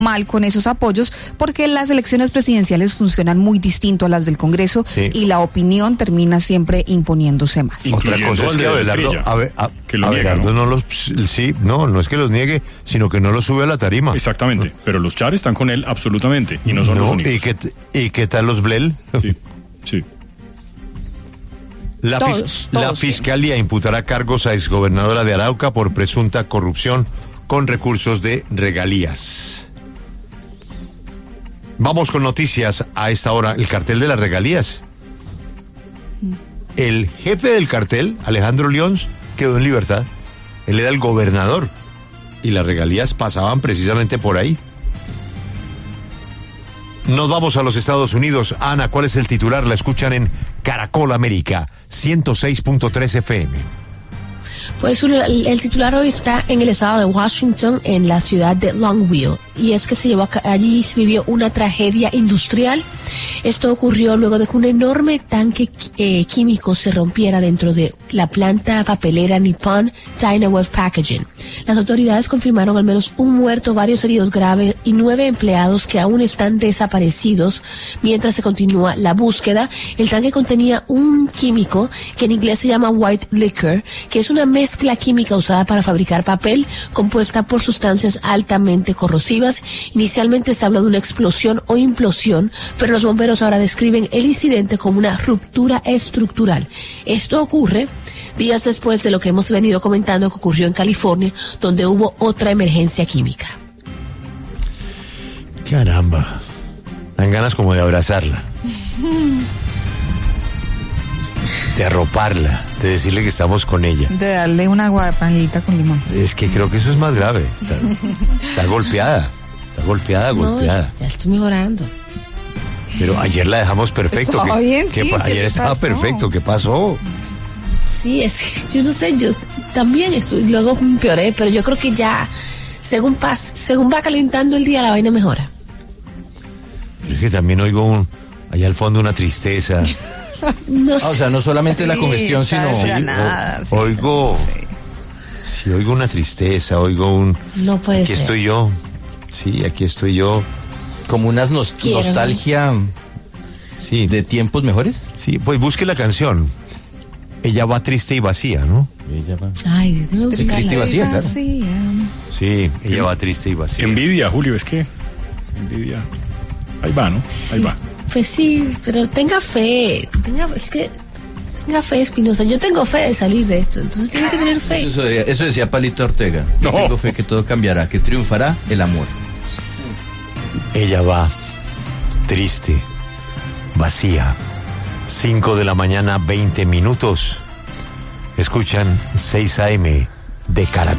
mal con esos apoyos, porque las elecciones presidenciales funcionan muy distinto a las del Congreso, sí, y la opinión termina siempre imponiéndose más. Otra cosa es que Abelardo no los, sí, no es que los niegue, sino que no los sube a la tarima. Exactamente, pero los Char están con él absolutamente, y no son los únicos. ¿Y qué tal los Blel? Sí. La Fiscalía imputará cargos a exgobernadora de Arauca por presunta corrupción con recursos de regalías. Vamos con noticias a esta hora. El cartel de las regalías. El jefe del cartel, Alejandro Lyons, quedó en libertad. Él era el gobernador y las regalías pasaban precisamente por ahí. Nos vamos a los Estados Unidos. Ana, ¿cuál es el titular? La escuchan en Caracol América, 106.3 FM. Pues el titular hoy está en el estado de Washington, en la ciudad de Longview, y es que allí se vivió una tragedia industrial. Esto ocurrió luego de que un enorme tanque químico se rompiera dentro de la planta papelera Nippon Dynawave Packaging. Las autoridades confirmaron al menos un muerto, varios heridos graves y 9 empleados que aún están desaparecidos mientras se continúa la búsqueda. El tanque contenía un químico que en inglés se llama white liquor, que es una mezcla química usada para fabricar papel, compuesta por sustancias altamente corrosivas. Inicialmente se habló de una explosión o implosión, pero los bomberos ahora describen el incidente como una ruptura estructural. Esto ocurre días después de lo que hemos venido comentando que ocurrió en California, donde hubo otra emergencia química. Caramba, dan ganas como de abrazarla, de arroparla, de decirle que estamos con ella, de darle una agua de panelita con limón. Es que creo que eso es más grave. Está golpeada. No, ya estoy mejorando. Pero ayer la dejamos perfecto. Estaba bien, sí, ayer estaba perfecto. ¿Qué pasó? Sí, es que yo no sé, yo también luego empeoré, pero yo creo que ya, según va calentando el día, la vaina mejora. Es que también oigo allá al fondo una tristeza. No o sea, no solamente la congestión, sino oigo una tristeza, oigo no puede aquí ser. Estoy yo. Sí, aquí estoy yo. Como una nostalgia, sí, de tiempos mejores. Sí, pues busque la canción. Ella va triste y vacía, ¿no? Ella va. Ay, triste y vacía, claro. Sí, ella va triste y vacía. Envidia, Julio, es que envidia. Ahí va, ¿no? Ahí va. Pues sí, pero tenga fe, Espinosa. Yo tengo fe de salir de esto, entonces tiene que tener fe. Eso decía Palito Ortega. Yo tengo fe que todo cambiará, que triunfará el amor. Ella va triste, vacía. 5 de la mañana, 20 minutos. Escuchan 6 AM de Caracol.